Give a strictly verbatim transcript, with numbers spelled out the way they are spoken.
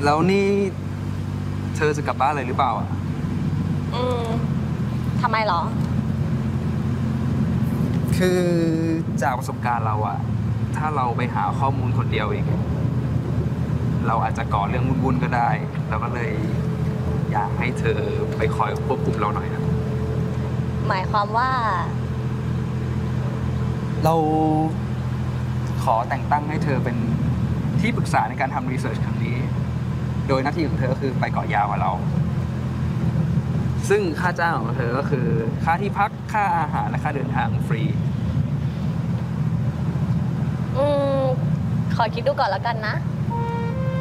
แล้วนี่เธอจะกลับบ้านเลยหรือเปล่าอ่ะอืมทำไมเหรอคือจากประสบการณ์เราอะถ้าเราไปหาข้อมูลคนเดียวเองเราอาจจะก่อเรื่องวุ่นๆก็ได้เราก็เลยอยากให้เธอไปคอยควบคุมเราหน่อยนะหมายความว่าเราขอแต่งตั้งให้เธอเป็นที่ปรึกษาในการทำรีเสิร์ชครั้งนี้ โดยหน้าที่ของเธอก็คือไปเกาะยาวกับเรา ซึ่งค่าจ้างของเธอก็คือค่าที่พักค่าอาหารและค่าเดินทางฟรีอืม ขอคิดดูก่อนแล้วกันนะ